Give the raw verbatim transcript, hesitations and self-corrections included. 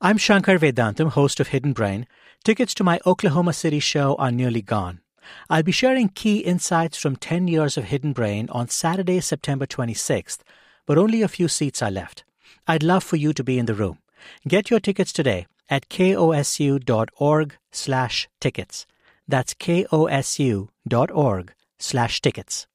I'm Shankar Vedantam, host of Hidden Brain. Tickets to my Oklahoma City show are nearly gone. I'll be sharing key insights from ten years of Hidden Brain on Saturday, September twenty-sixth, but only a few seats are left. I'd love for you to be in the room. Get your tickets today at kosu.org slash tickets. That's kosu.org slash tickets.